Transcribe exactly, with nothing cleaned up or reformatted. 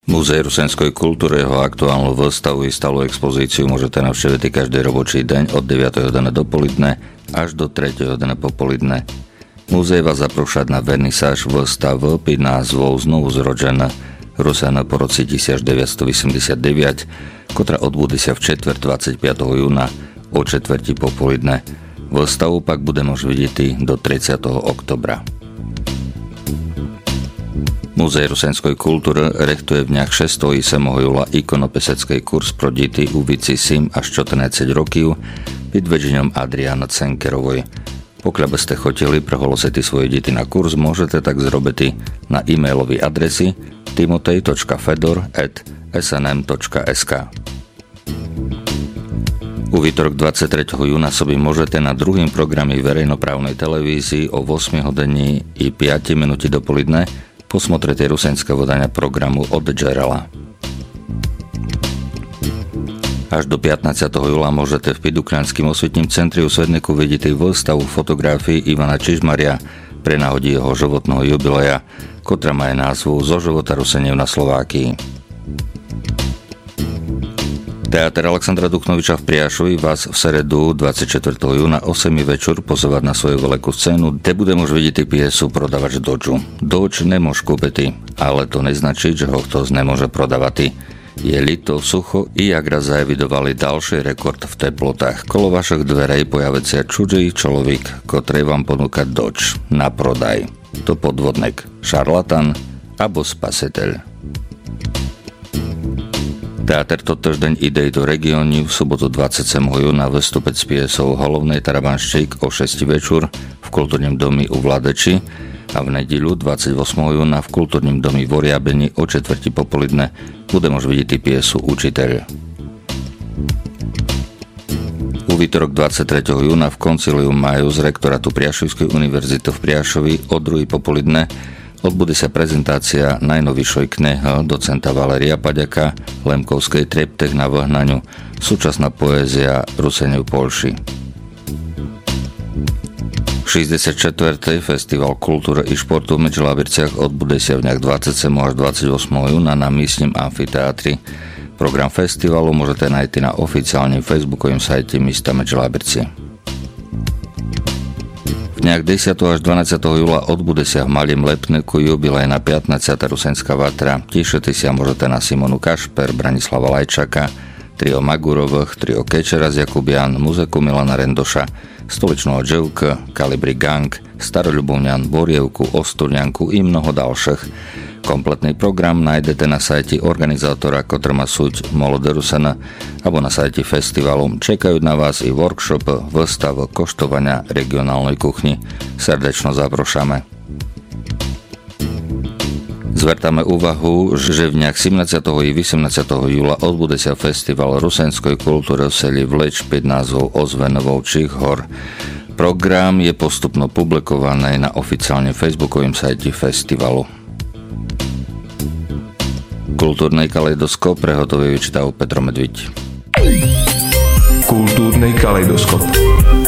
Múzeum rusenskej kultúry jeho aktuálnu výstavu i stálu expozíciu môžete navštíviť každý robočí deň od deviatej hodiny dopoledne až do tretej hodiny popoludne. Múzeum vás zaprúšať na vernisáž výstavy pod názvou Znovu zrodená Rusena po roci devätnásťstoosemdesiatdeväť, ktorá odbude sa v četvrť dvadsiateho piateho júna o četvrti popoludne. Výstavu pak bude môcť vidieť do tridsiateho októbra. Múzeum rusenskej kultúry rechtuje v dňach šiesteho i siedmeho júla ikonopisecký kurz pro deti u vici sedem až štrnásť rokov pod vedením Adriana Cenkerovej. Pokiaľ by ste chotili prehlosiť svoje deti na kurz, môžete tak zrobiť na e-mailovej adresi timotej bodka fedor at es en em bodka es ká. U výtorok dvadsiateho tretieho júna sobi môžete na druhým programe verejnoprávnej televízii o ôsmej hodine i päť minút dopoledne posmotrite rusenské vydania programu Od Džerela. Až do pätnásteho júla môžete v Pidukránskym osvetním centri u Svedniku vidieť výstavu fotografií Ivana Čižmaria pre náhodí jeho životného jubileja, ktorá má názvu Zo života Ruseniev na Slovákii. Teáter Alexandra Duchnoviča v Priašovi vás v seredu dvadsiateho štvrtého júna o siedmej večer pozovať na svoju veľkú scénu, kde bude môcť vidieť piesu Prodavač Dodžu. Dodž nemôže kúpiť, ale to neznačí, že ho kto nemôže prodávať. Je lito, sucho i jak raz zaevidovali ďalší rekord v teplotách. Kolo vašich dverej pojaví sa čudý človek, ktorý vám ponúka Dodž na prodaj. To podvodník, šarlatán alebo spasiteľ. Teáter totož deň ide do regiónu v sobotu dvadsiateho siedmeho júna vystúpiť s piesou Holovnej Tarabanščík o šiestej večer v kultúrnym domi u Vladeči a v nedeľu dvadsiateho ôsmeho júna v kultúrnym domi v Oriabeni o četvrti popoludne bude môcť vidieť piesu Učiteľ. U výtorok dvadsiateho tretieho júna v koncíliu Maju z rektorátu Priašovskej univerzity v Priašovi o druhej popoludne odbude sa prezentácia najnovšej knihy docenta Valéria Paďaka Lemkovskej Treptech na vyhnaniu, súčasná poézia Ruseniev Polši. šesťdesiaty štvrtý Festival kultúry i športu v Medžilabirciach odbude sa v dňach dvadsiateho siedmeho až dvadsiateho ôsmeho júna na místnom amfiteátri. Program festivalu môžete nájsť na oficiálnym facebookovým sajte mesta Medžilabirci. V dňach desiateho až dvanásteho júla odbude sa v Malým Lepniku jubilejná pätnásťata rusenská vatra. Tešite sa môžete na Simonu Kašper, Branislava Lajčaka, trio Magurových, trio Kečera z Jakubian, muziku Milana Rendoša, Stoličného Dževka, Kalibri Gang, Staroľubovňan, Borievku, Osturňanku i mnoho ďalších. Kompletný program nájdete na sajte organizátora, ktorý má súť Molode Rusena, alebo na sajte festivalu. Čekajú na vás i workshop, výstav, koštovania regionálnej kuchni. Srdečno zaprošame. Zvertáme úvahu, že v dňach sedemnásteho i osemnásteho júla odbude sa festival rusenskej kultúry v seli Vleč pod názvou Ozvenovou Čích hor. Program je postupno publikovaný na oficiálnym facebookovým sajte festivalu. Kultúrny kaleidoskop prehotovuje vyčítal Petro Medviť. Kultúrny kaleidoskop.